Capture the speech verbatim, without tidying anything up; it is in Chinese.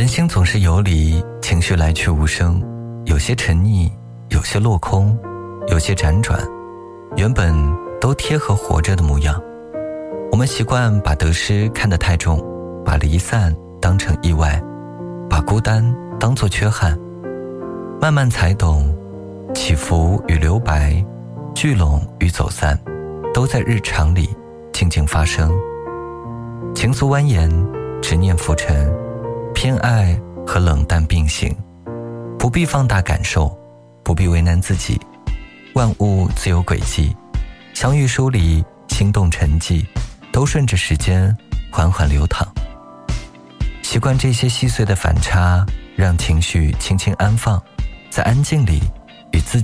人心总是游离，情绪来去无声，有些沉溺，有些落空，有些辗转，原本都贴合活着的模样。我们习惯把得失看得太重，把离散当成意外，把孤单当作缺憾。慢慢才懂，起伏与留白，聚拢与走散，都在日常里静静发生。情愫蜿蜒，执念浮沉，偏爱和冷淡并行，不必放大感受，不必为难自己，万物自有轨迹，相遇疏离，心动沉寂，都顺着时间缓缓流淌。习惯这些细碎的反差，让情绪轻轻安放，在安静里与自己